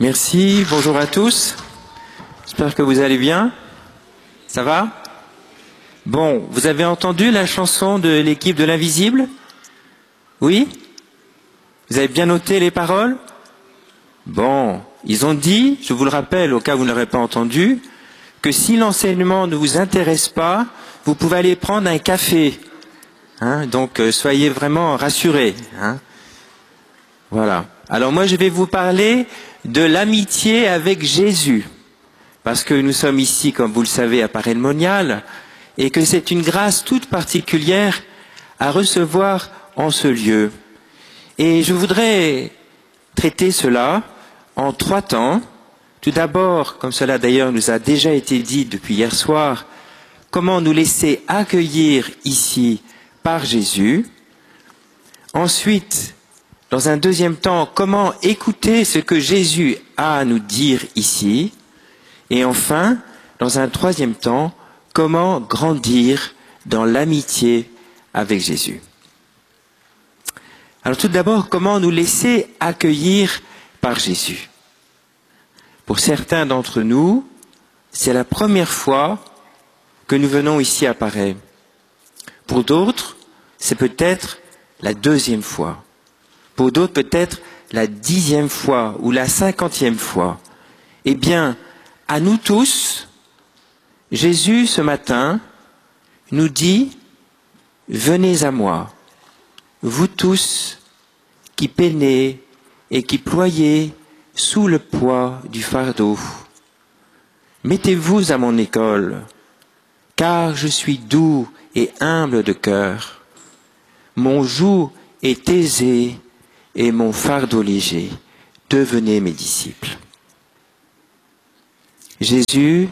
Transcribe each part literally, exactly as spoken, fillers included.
Merci, bonjour à tous. J'espère que vous allez bien. Ça va? Bon, vous avez entendu la chanson de l'équipe de l'Invisible? Oui? Vous avez bien noté les paroles? Bon, ils ont dit, je vous le rappelle au cas où vous ne l'aurez pas entendu, que si l'enseignement ne vous intéresse pas, vous pouvez aller prendre un café. Hein, donc euh, soyez vraiment rassurés. Hein. Voilà. Alors moi je vais vous parler de l'amitié avec Jésus. Parce que nous sommes ici, comme vous le savez, à Paray-le-Monial, et que c'est une grâce toute particulière à recevoir en ce lieu. Et je voudrais traiter cela en trois temps. Tout d'abord, comme cela d'ailleurs nous a déjà été dit depuis hier soir, comment nous laisser accueillir ici par Jésus. Ensuite, dans un deuxième temps, comment écouter ce que Jésus a à nous dire ici. Et enfin, dans un troisième temps, comment grandir dans l'amitié avec Jésus. Alors tout d'abord, comment nous laisser accueillir par Jésus. Pour certains d'entre nous, c'est la première fois que nous venons ici à Paray. Pour d'autres, c'est peut-être la deuxième fois. Pour d'autres, peut-être la dixième fois ou la cinquantième fois. Eh bien, à nous tous, Jésus, ce matin, nous dit « Venez à moi, vous tous qui peinez et qui ployez sous le poids du fardeau. Mettez-vous à mon école, car je suis doux et humble de cœur. Mon joug est aisé et mon fardeau léger. Devenez mes disciples. » Jésus,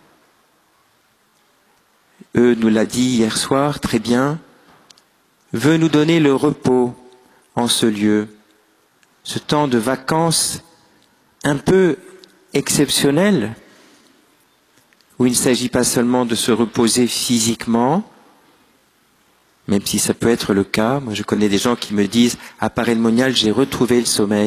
eux, nous l'a dit hier soir, très bien, veut nous donner le repos en ce lieu, ce temps de vacances un peu exceptionnel, où il ne s'agit pas seulement de se reposer physiquement, même si ça peut être le cas. Moi, je connais des gens qui me disent « À Paray-le-Monial, j'ai retrouvé le sommeil ».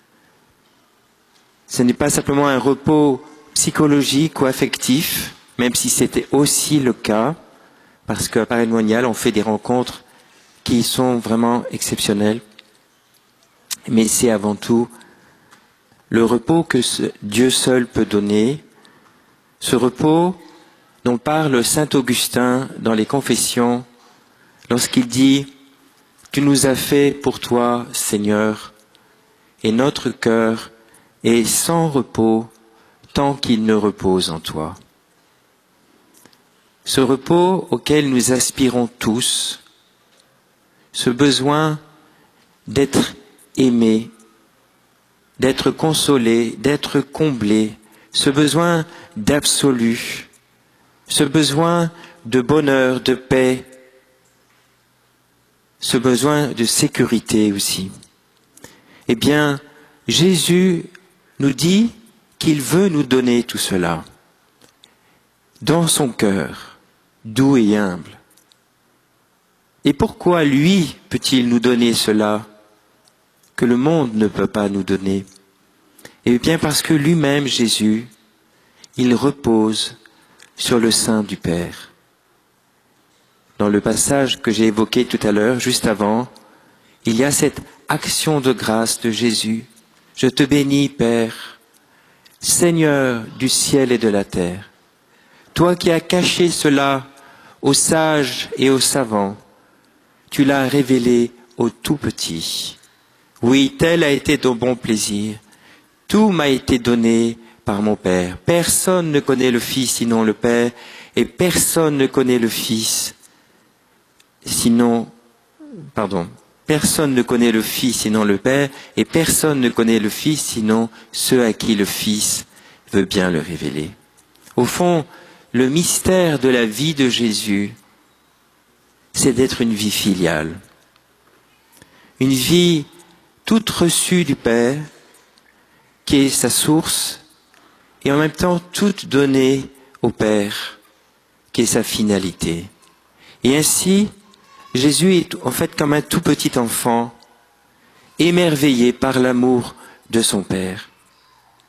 Ce n'est pas simplement un repos psychologique ou affectif, même si c'était aussi le cas, parce qu'à Paray-le-Monial, on fait des rencontres qui sont vraiment exceptionnelles. Mais c'est avant tout le repos que Dieu seul peut donner, ce repos dont parle saint Augustin dans les Confessions, lorsqu'il dit « Tu nous as fait pour toi, Seigneur, et notre cœur est sans repos tant qu'il ne repose en toi. » Ce repos auquel nous aspirons tous, ce besoin d'être aimé, d'être consolé, d'être comblé, ce besoin d'absolu, ce besoin de bonheur, de paix, ce besoin de sécurité aussi. Eh bien, Jésus nous dit qu'il veut nous donner tout cela dans son cœur, doux et humble. Et pourquoi lui peut-il nous donner cela que le monde ne peut pas nous donner? Eh bien parce que lui-même, Jésus, il repose sur le sein du Père. Dans le passage que j'ai évoqué tout à l'heure, juste avant, il y a cette action de grâce de Jésus. Je te bénis, Père, Seigneur du ciel et de la terre. Toi qui as caché cela aux sages et aux savants, tu l'as révélé aux tout petits. Oui, tel a été ton bon plaisir. Tout m'a été donné par mon Père. Personne ne connaît le Fils sinon le Père, et personne ne connaît le Fils sinon, pardon, personne ne connaît le Fils sinon le Père, et personne ne connaît le Fils sinon ceux à qui le Fils veut bien le révéler. Au fond, le mystère de la vie de Jésus, c'est d'être une vie filiale. Une vie toute reçue du Père, qui est sa source, et en même temps toute donnée au Père, qui est sa finalité. Et ainsi, Jésus est en fait comme un tout petit enfant, émerveillé par l'amour de son Père.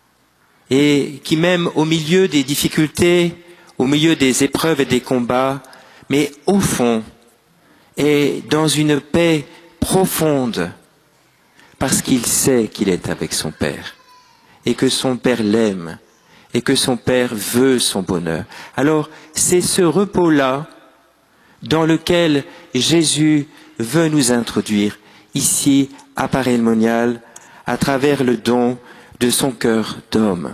et qui même au milieu des difficultés, au milieu des épreuves et des combats, mais au fond, est dans une paix profonde, parce qu'il sait qu'il est avec son Père, et que son Père l'aime, et que son Père veut son bonheur. Alors, c'est ce repos-là dans lequel Jésus veut nous introduire, ici, à Paray-le-Monial, à travers le don de son cœur d'homme.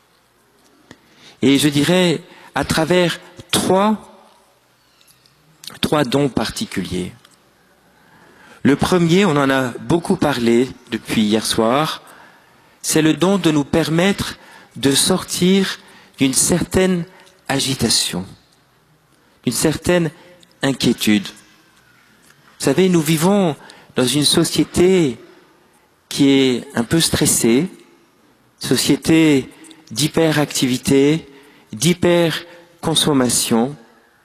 Et je dirais, à travers trois, trois dons particuliers. Le premier, on en a beaucoup parlé depuis hier soir, c'est le don de nous permettre de sortir d'une certaine agitation, d'une certaine inquiétude. Vous savez, nous vivons dans une société qui est un peu stressée, société d'hyperactivité, d'hyperconsommation,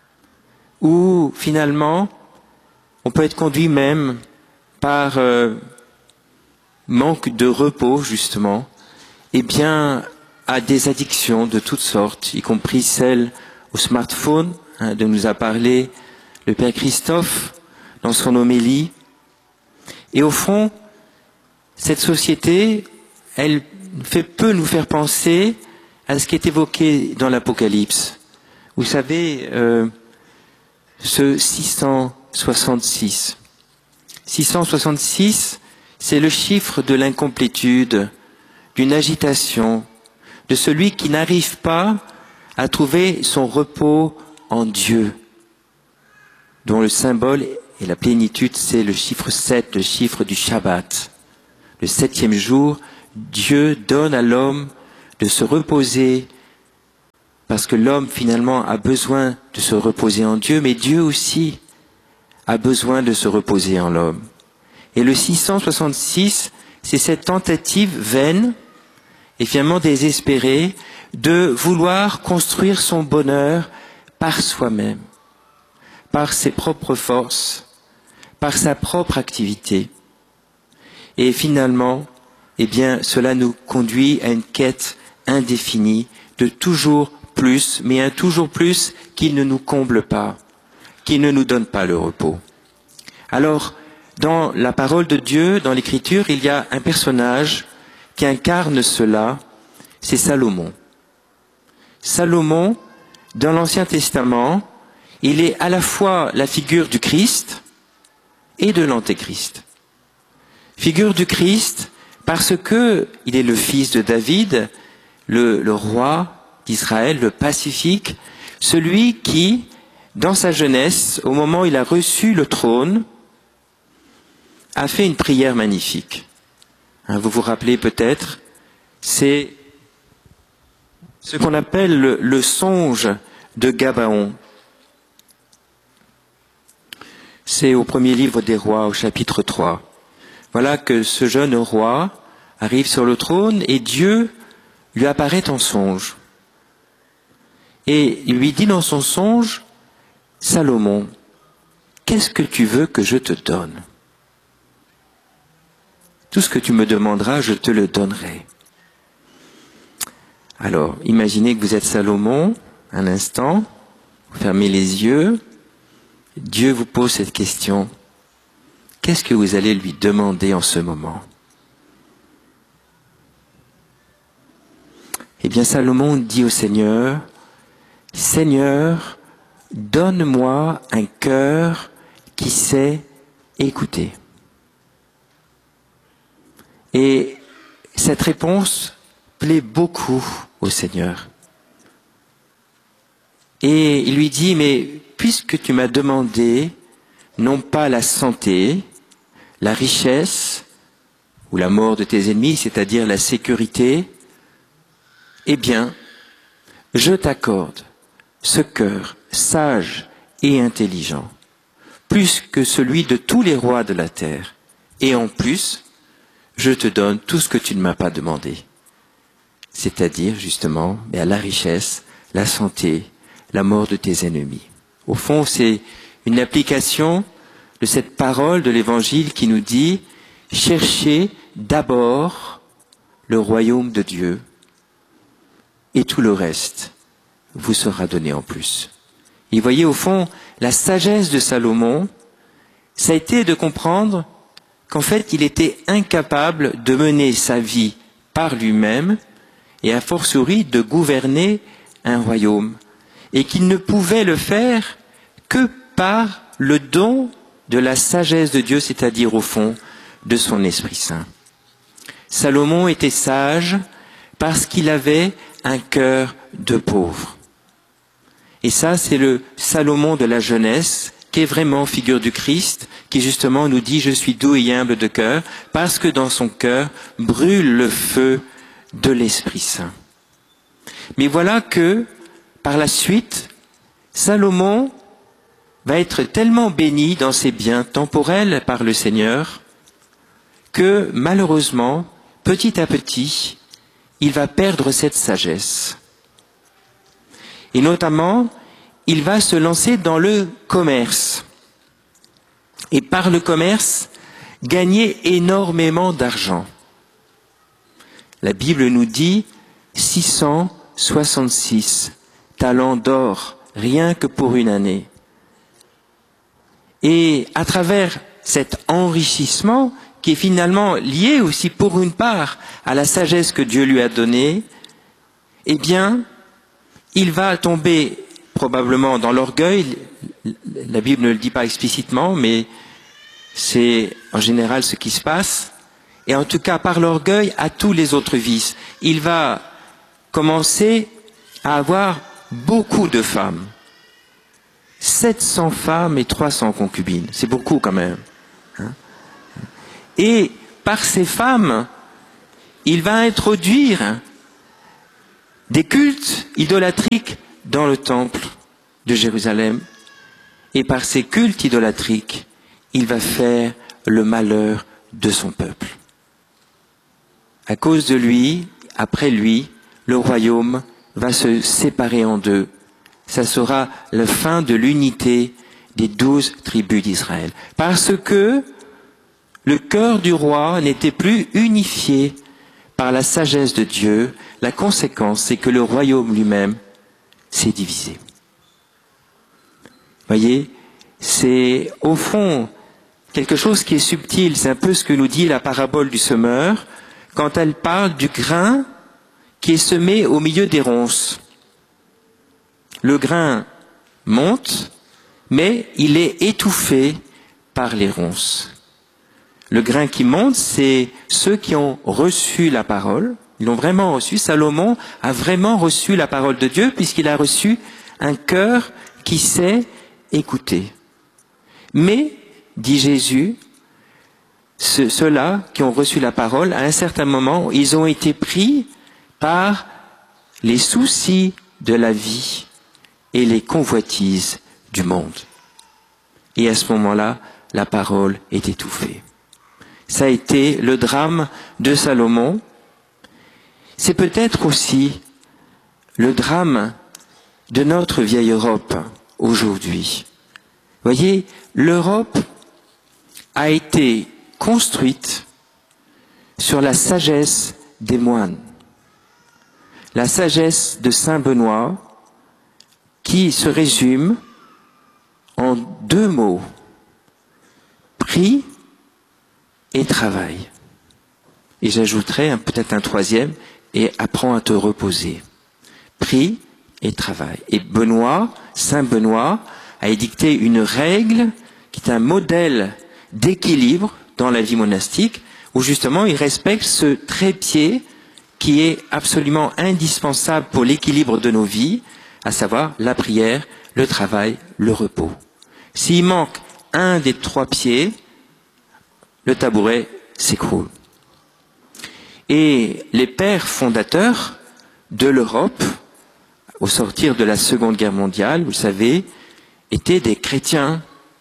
où finalement on peut être conduit même par euh, manque de repos justement, et bien à des addictions de toutes sortes, y compris celles au smartphone, hein, dont nous a parlé le Père Christophe dans son homélie. Et au fond, cette société, elle fait peu nous faire penser à ce qui est évoqué dans l'Apocalypse. Vous savez, euh, ce six cent soixante-six. six cent soixante-six, c'est le chiffre de l'incomplétude, d'une agitation, de celui qui n'arrive pas à trouver son repos en Dieu, dont le symbole et la plénitude, c'est le chiffre sept, le chiffre du Shabbat. Le septième jour, Dieu donne à l'homme de se reposer, parce que l'homme finalement a besoin de se reposer en Dieu, mais Dieu aussi a besoin de se reposer en l'homme. Et le six cent soixante-six, c'est cette tentative vaine et finalement désespérée de vouloir construire son bonheur par soi-même, par ses propres forces, par sa propre activité. Et finalement, eh bien, cela nous conduit à une quête indéfinie de toujours plus, mais un toujours plus qui ne nous comble pas, qui ne nous donne pas le repos. Alors, dans la parole de Dieu, dans l'Écriture, il y a un personnage qui incarne cela, c'est Salomon. Salomon, dans l'Ancien Testament, il est à la fois la figure du Christ et de l'Antéchrist. Figure du Christ parce que il est le fils de David, le, le roi d'Israël, le pacifique, celui qui, dans sa jeunesse, au moment où il a reçu le trône, a fait une prière magnifique. Hein, vous vous rappelez peut-être, c'est ce qu'on appelle le, le songe de Gabaon. C'est au premier livre des rois, au chapitre trois. Voilà que ce jeune roi arrive sur le trône et Dieu lui apparaît en songe. Et il lui dit dans son songe, « Salomon, qu'est-ce que tu veux que je te donne ? Tout ce que tu me demanderas, je te le donnerai. » Alors, imaginez que vous êtes Salomon, un instant, vous fermez les yeux, Dieu vous pose cette question. Qu'est-ce que vous allez lui demander en ce moment ? Eh bien, Salomon dit au Seigneur, « Seigneur, donne-moi un cœur qui sait écouter. » Et cette réponse plaît beaucoup au Seigneur. Et il lui dit, mais puisque tu m'as demandé non pas la santé, la richesse ou la mort de tes ennemis, c'est-à-dire la sécurité, eh bien, je t'accorde ce cœur sage et intelligent, plus que celui de tous les rois de la terre. Et en plus, je te donne tout ce que tu ne m'as pas demandé. C'est-à-dire, justement, eh bien, la richesse, la santé, la mort de tes ennemis. Au fond, c'est une application de cette parole de l'Évangile qui nous dit « Cherchez d'abord le royaume de Dieu et tout le reste vous sera donné en plus. Et voyez, au fond, la sagesse de Salomon, ça a été de comprendre qu'en fait, il était incapable de mener sa vie par lui-même et a fortiori de gouverner un royaume, et qu'il ne pouvait le faire que par le don de la sagesse de Dieu, c'est-à-dire au fond de son Esprit Saint. Salomon était sage parce qu'il avait un cœur de pauvre. Et ça, c'est le Salomon de la jeunesse, qui est vraiment figure du Christ, qui justement nous dit « Je suis doux et humble de cœur », parce que dans son cœur brûle le feu de l'Esprit Saint. Mais voilà que, par la suite, Salomon va être tellement béni dans ses biens temporels par le Seigneur, que malheureusement, petit à petit, il va perdre cette sagesse. Et notamment, il va se lancer dans le commerce. Et par le commerce, gagner énormément d'argent. La Bible nous dit six cent soixante-six talents d'or, rien que pour une année. Et à travers cet enrichissement, qui est finalement lié aussi pour une part à la sagesse que Dieu lui a donnée, eh bien, il va tomber probablement dans l'orgueil. La Bible ne le dit pas explicitement, mais c'est en général ce qui se passe. Et en tout cas, par l'orgueil, à tous les autres vices. Il va commencer à avoir beaucoup de femmes. sept cents femmes et trois cents concubines. C'est beaucoup quand même. Hein? Et par ces femmes, il va introduire des cultes idolâtriques dans le temple de Jérusalem. Et par ces cultes idolâtriques, il va faire le malheur de son peuple. À cause de lui, après lui, le royaume va se séparer en deux. Ça sera la fin de l'unité des douze tribus d'Israël. Parce que le cœur du roi n'était plus unifié par la sagesse de Dieu. La conséquence, c'est que le royaume lui-même s'est divisé. Voyez, c'est au fond quelque chose qui est subtil. C'est un peu ce que nous dit la parabole du semeur quand elle parle du grain qui est semé au milieu des ronces. Le grain monte, mais il est étouffé par les ronces. Le grain qui monte, c'est ceux qui ont reçu la parole. Ils l'ont vraiment reçu. Salomon a vraiment reçu la parole de Dieu puisqu'il a reçu un cœur qui sait écouter. Mais, dit Jésus, ce, ceux-là qui ont reçu la parole, à un certain moment, ils ont été pris par les soucis de la vie et les convoitises du monde. Et à ce moment-là, la parole est étouffée. Ça a été le drame de Salomon. C'est peut-être aussi le drame de notre vieille Europe aujourd'hui. Voyez, l'Europe a été construite sur la sagesse des moines. La sagesse de Saint Benoît, qui se résume en deux mots, prie et travail. Et j'ajouterai peut-être un troisième, et apprends à te reposer. Prie et travail. Et Benoît, Saint Benoît, a édicté une règle qui est un modèle d'équilibre dans la vie monastique, où justement il respecte ce trépied qui est absolument indispensable pour l'équilibre de nos vies, à savoir la prière, le travail, le repos. S'il manque un des trois pieds, le tabouret s'écroule. Et les pères fondateurs de l'Europe, au sortir de la Seconde Guerre mondiale, vous le savez, étaient des chrétiens.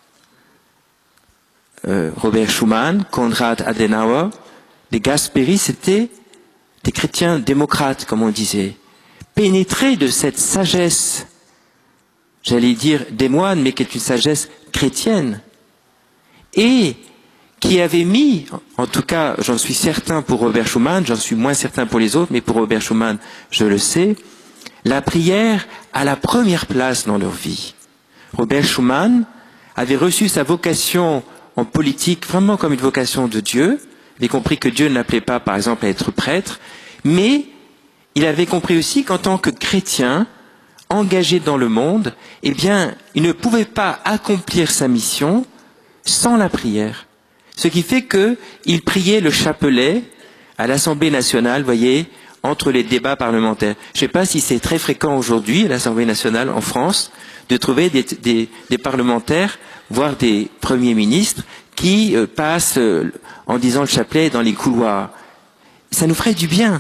Euh, Robert Schuman, Konrad Adenauer, les Gasperi, c'était des chrétiens démocrates, comme on disait, pénétrés de cette sagesse, j'allais dire des moines, mais qui est une sagesse chrétienne, et qui avait mis, en tout cas, j'en suis certain pour Robert Schuman, j'en suis moins certain pour les autres, mais pour Robert Schuman, je le sais, la prière à la première place dans leur vie. Robert Schuman avait reçu sa vocation en politique vraiment comme une vocation de Dieu. Il avait compris que Dieu ne l'appelait pas, par exemple, à être prêtre, mais il avait compris aussi qu'en tant que chrétien, engagé dans le monde, eh bien, il ne pouvait pas accomplir sa mission sans la prière. Ce qui fait qu'il priait le chapelet à l'Assemblée nationale, voyez, entre les débats parlementaires. Je ne sais pas si c'est très fréquent aujourd'hui à l'Assemblée nationale en France de trouver des, des, des parlementaires, voire des premiers ministres, qui euh, passent euh, en disant le chapelet dans les couloirs. Ça nous ferait du bien.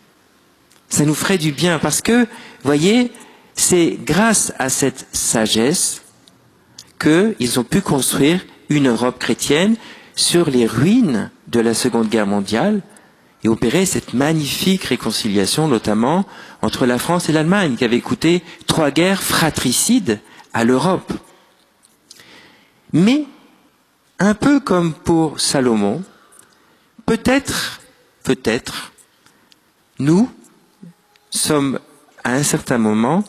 Ça nous ferait du bien parce que, voyez, c'est grâce à cette sagesse qu'ils ont pu construire une Europe chrétienne sur les ruines de la Seconde Guerre mondiale et opérer cette magnifique réconciliation, notamment entre la France et l'Allemagne, qui avait coûté trois guerres fratricides à l'Europe. Mais, un peu comme pour Salomon, peut-être, peut-être, nous sommes à un certain moment,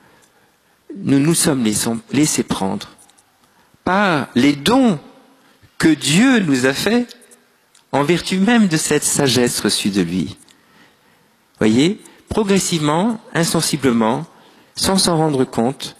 nous nous sommes laissés prendre par les dons que Dieu nous a faits en vertu même de cette sagesse reçue de lui. Voyez, progressivement, insensiblement, sans s'en rendre compte,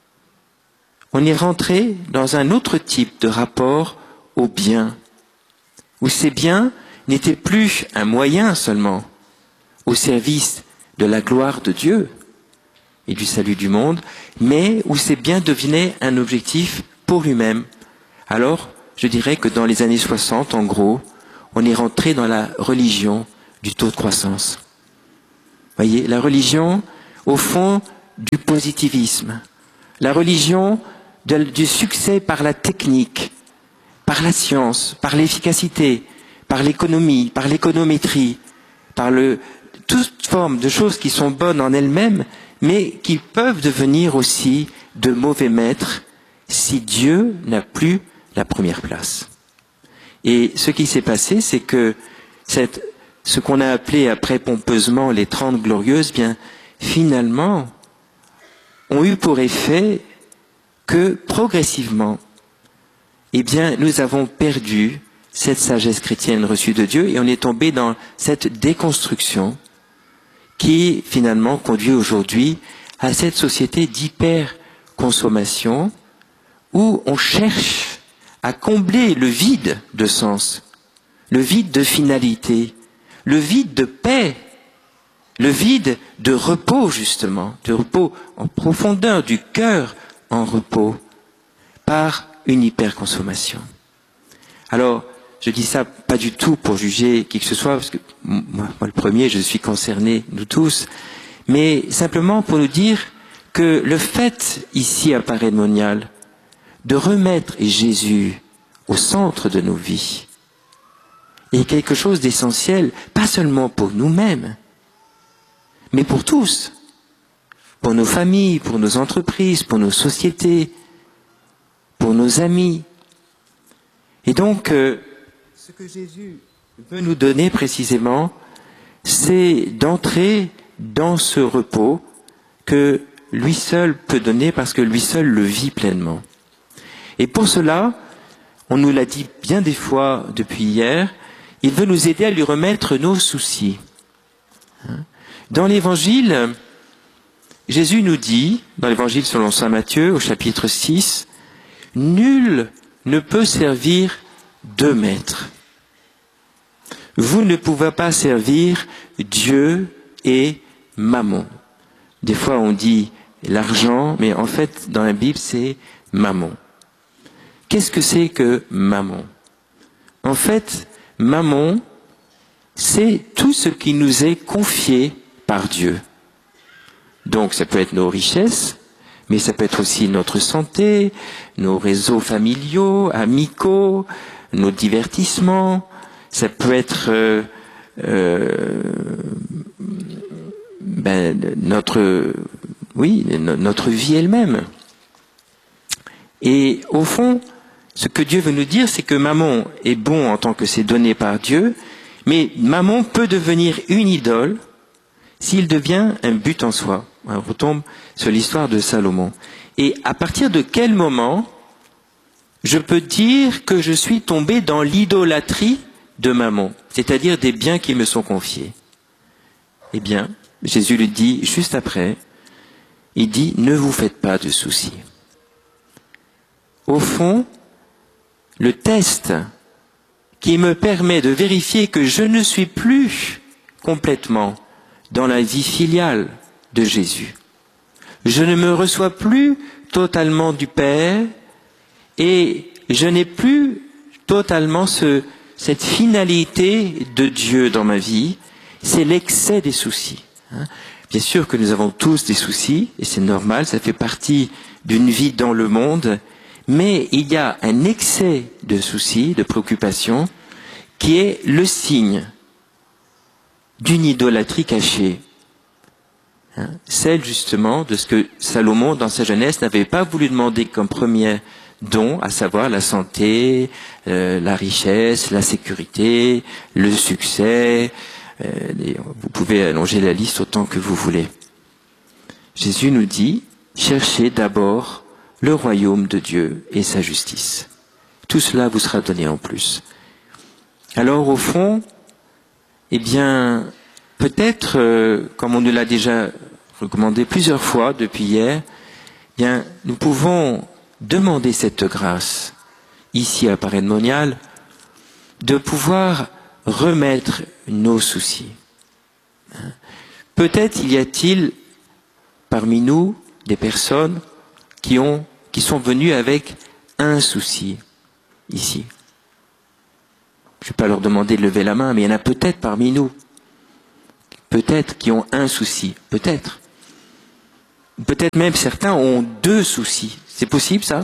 on est rentré dans un autre type de rapport au bien, où ces biens n'étaient plus un moyen seulement au service de la gloire de Dieu et du salut du monde, mais où ces biens devenaient un objectif pour lui-même. Alors, je dirais que dans les années soixante, en gros, on est rentré dans la religion du taux de croissance. Voyez, la religion, au fond, du positivisme. La religion de, du succès par la technique, par la science, par l'efficacité, par l'économie, par l'économétrie, par le, toute forme de choses qui sont bonnes en elles-mêmes, mais qui peuvent devenir aussi de mauvais maîtres si Dieu n'a plus la première place. Et ce qui s'est passé, c'est que cette, ce qu'on a appelé après pompeusement les Trente Glorieuses, bien, finalement, ont eu pour effet que progressivement, eh bien, nous avons perdu cette sagesse chrétienne reçue de Dieu et on est tombé dans cette déconstruction qui, finalement, conduit aujourd'hui à cette société d'hyper-consommation où on cherche à combler le vide de sens, le vide de finalité, le vide de paix, le vide de repos, justement, de repos en profondeur, du cœur en repos, par une hyperconsommation. Alors, je dis ça pas du tout pour juger qui que ce soit, parce que moi, moi le premier, je suis concerné, nous tous, mais simplement pour nous dire que le fait, ici à Paray-le-Monial, de remettre Jésus au centre de nos vies est quelque chose d'essentiel, pas seulement pour nous-mêmes, mais pour tous, pour nos familles, pour nos entreprises, pour nos sociétés, pour nos amis. Et donc, euh, ce que Jésus veut nous donner précisément, c'est d'entrer dans ce repos que lui seul peut donner parce que lui seul le vit pleinement. Et pour cela, on nous l'a dit bien des fois depuis hier, il veut nous aider à lui remettre nos soucis. Dans l'Évangile, Jésus nous dit, dans l'Évangile selon saint Matthieu, au chapitre six, « Nul ne peut servir deux maîtres. Vous ne pouvez pas servir Dieu et Mammon. » Des fois on dit l'argent, mais en fait dans la Bible c'est Mammon. Qu'est-ce que c'est que Mammon? En fait, Mammon, c'est tout ce qui nous est confié par Dieu. Donc ça peut être nos richesses, mais ça peut être aussi notre santé, nos réseaux familiaux, amicaux, nos divertissements, ça peut être euh, euh, ben, notre, oui, notre vie elle-même. Et au fond, ce que Dieu veut nous dire, c'est que Mammon est bon en tant que c'est donné par Dieu, mais Mammon peut devenir une idole s'il devient un but en soi. On retombe sur l'histoire de Salomon. Et à partir de quel moment je peux dire que je suis tombé dans l'idolâtrie de Mammon, c'est-à-dire des biens qui me sont confiés? Eh bien, Jésus le dit juste après, il dit « Ne vous faites pas de soucis ». Au fond, le test qui me permet de vérifier que je ne suis plus complètement dans la vie filiale de Jésus. Je ne me reçois plus totalement du Père et je n'ai plus totalement ce, cette finalité de Dieu dans ma vie. C'est l'excès des soucis. Hein. Bien sûr que nous avons tous des soucis et c'est normal, ça fait partie d'une vie dans le monde. Mais il y a un excès de soucis, de préoccupations, qui est le signe d'une idolâtrie cachée. Hein, celle justement de ce que Salomon, dans sa jeunesse, n'avait pas voulu demander comme premier don, à savoir la santé, euh, la richesse, la sécurité, le succès. Euh, et vous pouvez allonger la liste autant que vous voulez. Jésus nous dit, cherchez d'abord le royaume de Dieu et sa justice. Tout cela vous sera donné en plus. Alors au fond, eh bien, peut-être, euh, comme on nous l'a déjà recommandé plusieurs fois depuis hier, eh bien, nous pouvons demander cette grâce, ici à Paray de Monial, de pouvoir remettre nos soucis. Peut-être il y a-t-il parmi nous des personnes qui ont, qui sont venus avec un souci, ici. Je ne vais pas leur demander de lever la main, mais il y en a peut-être parmi nous, peut-être qui ont un souci, peut-être. Peut-être même certains ont deux soucis. C'est possible, ça?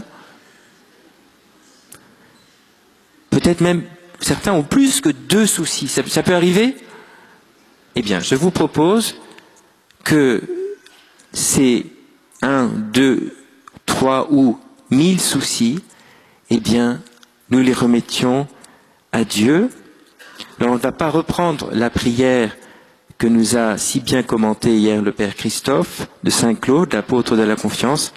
Peut-être même certains ont plus que deux soucis. Ça, ça peut arriver? Eh bien, je vous propose que ces un, deux, trois ou mille soucis, eh bien, nous les remettions à Dieu. Alors, on ne va pas reprendre la prière que nous a si bien commentée hier le Père Christophe de Saint-Claude, l'apôtre de la confiance,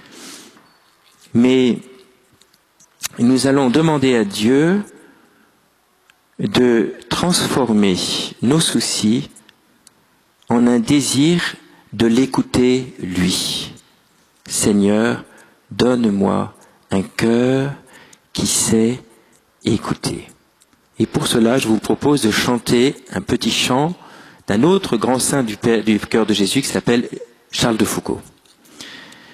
mais nous allons demander à Dieu de transformer nos soucis en un désir de l'écouter lui. Seigneur, donne-moi un cœur qui sait écouter. Et pour cela, je vous propose de chanter un petit chant d'un autre grand saint du, Père, du cœur de Jésus qui s'appelle Charles de Foucauld.